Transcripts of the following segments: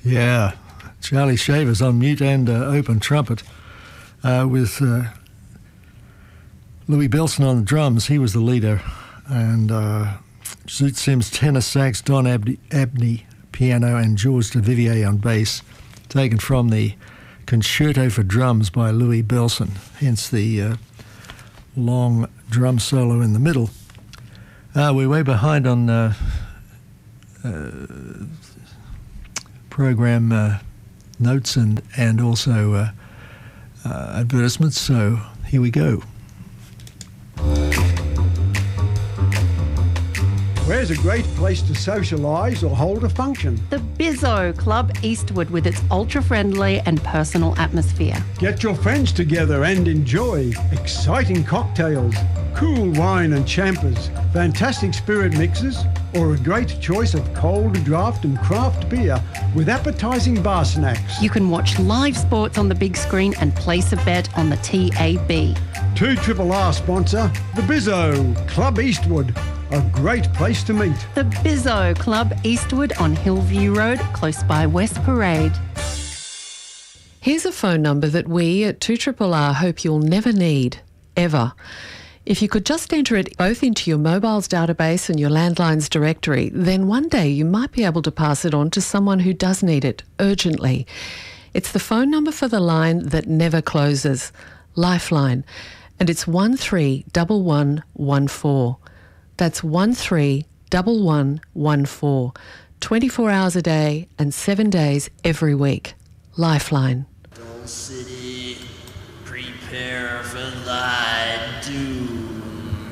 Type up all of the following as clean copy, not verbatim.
Yeah, Charlie Shavers on mute and open trumpet with Louis Bellson on the drums. He was the leader. And Zoot Sims tenor sax, Don Abney piano, and George Duvivier on bass, taken from the Concerto for Drums by Louis Bellson, hence the long drum solo in the middle. We're way behind on program notes and also advertisements, so here we go. Where's a great place to socialise or hold a function? The Bizzo Club Eastwood, with its ultra-friendly and personal atmosphere. Get your friends together and enjoy exciting cocktails, cool wine and champers, fantastic spirit mixes, or a great choice of cold draft and craft beer with appetising bar snacks. You can watch live sports on the big screen and place a bet on the TAB. 2RRR sponsor, the Bizzo Club Eastwood. A great place to meet. The Bizzo Club Eastwood on Hillview Road, close by West Parade. Here's a phone number that we at 2RRR hope you'll never need, ever. If you could just enter it both into your mobile's database and your landline's directory, then one day you might be able to pass it on to someone who does need it urgently. It's the phone number for the line that never closes, Lifeline, and it's 131114. That's 131114. 24 hours a day and 7 days every week. Lifeline. Gold City, prepare for thy doom.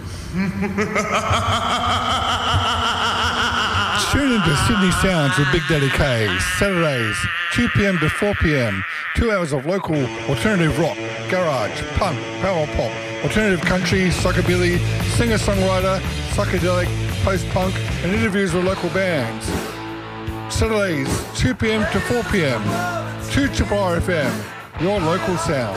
Tune into Sydney Sounds with Big Daddy K, Saturdays, 2 p.m. to 4 p.m. 2 hours of local alternative rock, garage, punk, power pop, alternative country, psychobilly, singer-songwriter, psychedelic, post-punk, and interviews with local bands. Saturdays, 2 p.m. to 4 p.m. 2RRR FM, your local sound.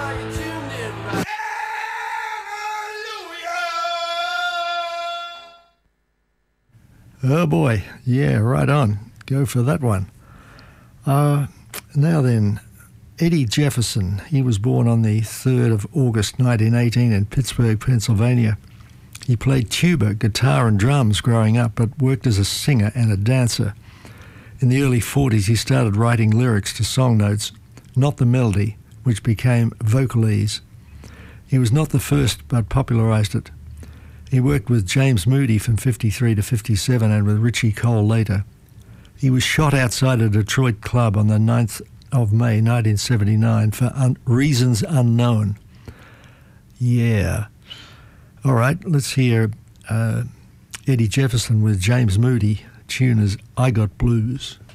Oh boy, yeah, right on. Go for that one. Now then, Eddie Jefferson. He was born on the 3rd of August 1918 in Pittsburgh, Pennsylvania. He played tuba, guitar and drums growing up, but worked as a singer and a dancer. In the early 40s, he started writing lyrics to song notes, not the melody, which became vocalese. He was not the first, but popularised it. He worked with James Moody from 53 to 57 and with Richie Cole later. He was shot outside a Detroit club on the 9th of May 1979 for reasons unknown. Yeah. All right, let's hear Eddie Jefferson with James Moody. Tune is I Got Blues.